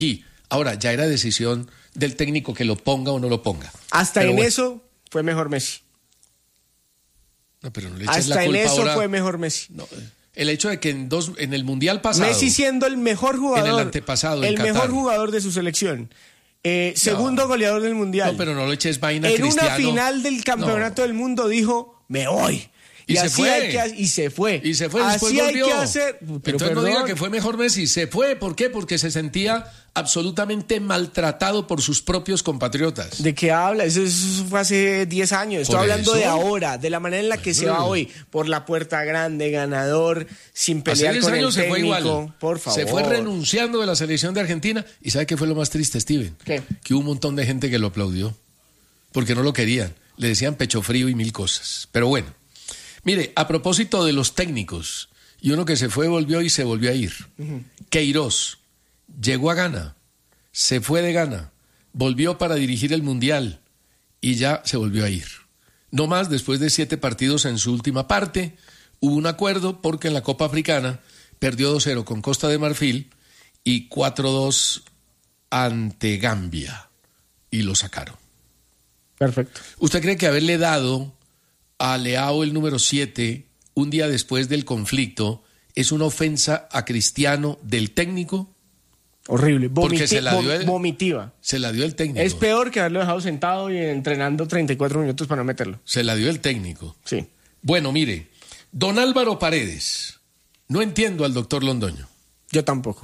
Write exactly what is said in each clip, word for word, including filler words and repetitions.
Y ahora ya era decisión del técnico que lo ponga o no lo ponga. Hasta pero en bueno. eso fue mejor Messi. No, pero no le eches Hasta la culpa en eso ahora. fue mejor Messi. No, el hecho de que en dos en el mundial pasado, Messi siendo el mejor jugador, en el antepasado, el en mejor Qatar. jugador de su selección, eh, segundo No. goleador del mundial. No, pero no le eches vaina, en Cristiano. una final del campeonato No. del mundo dijo, me voy. Y, Y, se así fue. hay que, y se fue. Y se fue, después así volvió. hay que hacer. Pero Entonces perdón, no diga que fue mejor Messi. Se fue, ¿por qué? Porque se sentía absolutamente maltratado por sus propios compatriotas. ¿de qué habla? Eso, eso fue hace diez años. Estoy Por hablando eso. de ahora, de la manera en la que se va hoy. Por la puerta grande, ganador, sin pelear Hace diez con el años se fue técnico. igual. Por favor. Se fue renunciando de la selección de Argentina. ¿Y sabe qué fue lo más triste, Steven? ¿Qué? Que hubo un montón de gente que lo aplaudió. Porque no lo querían. Le decían pecho frío y mil cosas. Pero bueno. Mire, a propósito de los técnicos, y uno que se fue, volvió y se volvió a ir. Uh-huh. Queiroz llegó a Ghana, se fue de Ghana, volvió para dirigir el Mundial y ya se volvió a ir. No más, después de siete partidos en su última parte, hubo un acuerdo porque en la Copa Africana perdió dos cero con Costa de Marfil y cuatro dos ante Gambia y lo sacaron. Perfecto. ¿Usted cree que haberle dado a Leao el número siete un día después del conflicto es una ofensa a Cristiano del técnico? Horrible, Vomiti- Porque se la dio el, vomitiva. Se la dio el técnico. Es peor que haberlo dejado sentado y entrenando treinta y cuatro minutos para no meterlo. Se la dio el técnico. Sí. Bueno, mire, don Álvaro Paredes, no entiendo al doctor Londoño. Yo tampoco.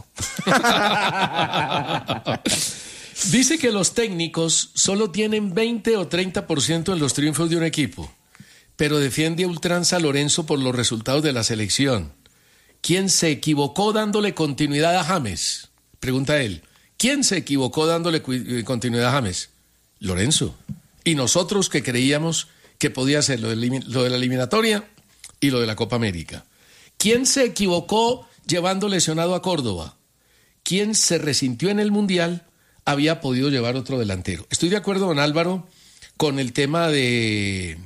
Dice que los técnicos solo tienen veinte o treinta por ciento en los triunfos de un equipo, pero defiende a ultranza a Lorenzo por los resultados de la selección. ¿Quién se equivocó dándole continuidad a James? Pregunta él. ¿Quién se equivocó dándole cu- continuidad a James? Lorenzo. Y nosotros que creíamos que podía ser lo de, lo de la eliminatoria y lo de la Copa América. ¿Quién se equivocó llevando lesionado a Córdoba? ¿Quién se resintió en el Mundial? Había podido llevar otro delantero. Estoy de acuerdo, don Álvaro, con el tema de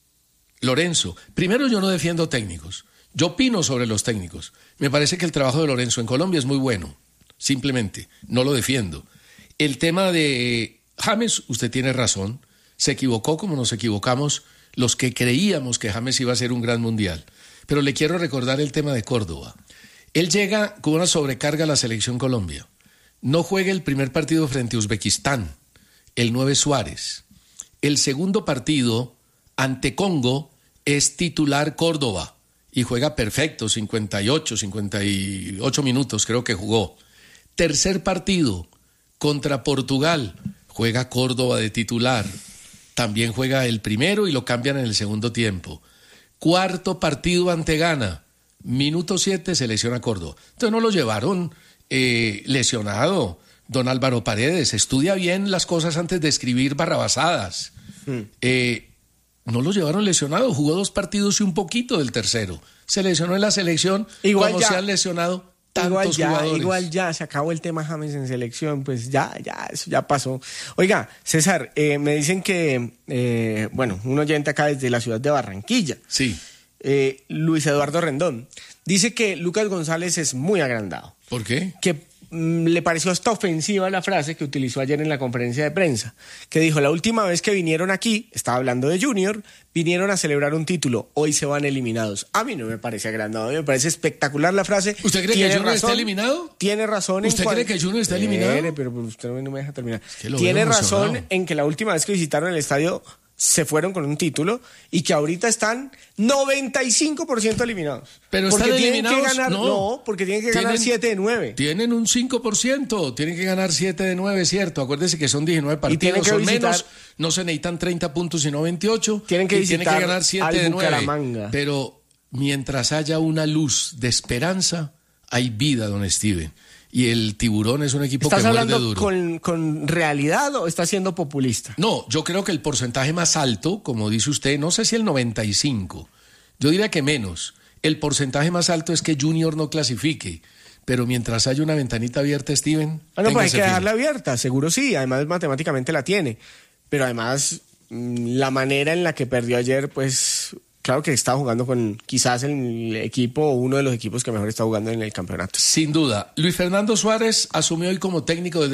Lorenzo. Primero, yo no defiendo técnicos. Yo opino sobre los técnicos. Me parece que el trabajo de Lorenzo en Colombia es muy bueno. Simplemente, no lo defiendo. El tema de James, usted tiene razón. Se equivocó como nos equivocamos los que creíamos que James iba a ser un gran mundial. Pero le quiero recordar el tema de Córdoba. Él llega con una sobrecarga a la selección Colombia. No juega el primer partido frente a Uzbekistán, el nueve Suárez. El segundo partido ante Congo es titular Córdoba y juega perfecto, cincuenta y ocho, cincuenta y ocho minutos creo que jugó. Tercer partido contra Portugal, juega Córdoba de titular. También juega el primero y lo cambian en el segundo tiempo. Cuarto partido ante Ghana, minuto siete se lesiona Córdoba. Entonces no lo llevaron eh, lesionado, don Álvaro Paredes. Estudia bien las cosas antes de escribir barrabasadas. Hmm. Eh, no lo llevaron lesionado, jugó dos partidos y un poquito del tercero. Se lesionó en la selección igual como ya, se han lesionado tantos igual ya, jugadores. Igual ya, se acabó el tema James en selección, pues ya, ya, eso ya pasó. Oiga, César, eh, me dicen que, eh, bueno, un oyente acá desde la ciudad de Barranquilla. Sí. Eh, Luis Eduardo Rendón. Dice que Lucas González es muy agrandado. ¿Por qué? Que mm, le pareció hasta ofensiva la frase que utilizó ayer en la conferencia de prensa, que dijo, la última vez que vinieron aquí, estaba hablando de Junior, vinieron a celebrar un título, hoy se van eliminados. A mí no me parece agrandado, a mí me parece espectacular la frase. ¿Usted cree que Junior razón, está eliminado? Tiene razón. ¿Usted en cree que Junior está eliminado? Tiene, pero usted no me deja terminar. Es que lo tiene veo razón emocionado. en que la última vez que visitaron el estadio se fueron con un título y que ahorita están noventa y cinco por ciento eliminados. Pero porque están tienen eliminados. Que ganar, no. no, porque tienen que tienen, ganar siete de nueve. Tienen un cinco por ciento, tienen que ganar siete de nueve, ¿cierto? Acuérdese que son diecinueve partidos, y tienen que son visitar, menos, no se necesitan treinta puntos sino veintiocho. Tienen que y visitar tienen que ganar siete de nueve. Bucaramanga. Pero mientras haya una luz de esperanza, hay vida, don Steven. Y el Tiburón es un equipo que muerde ¿Estás hablando duro. con, con realidad o estás siendo populista? No, yo creo que el porcentaje más alto, como dice usted, no sé si el noventa y cinco, yo diría que menos. El porcentaje más alto es que Junior no clasifique. Pero mientras haya una ventanita abierta, Steven... Ah, no, pues hay que firme. dejarla abierta, seguro sí. Además, matemáticamente la tiene. Pero además, la manera en la que perdió ayer, pues Claro que está jugando con quizás el equipo o uno de los equipos que mejor está jugando en el campeonato. Sin duda. Luis Fernando Suárez asumió hoy como técnico del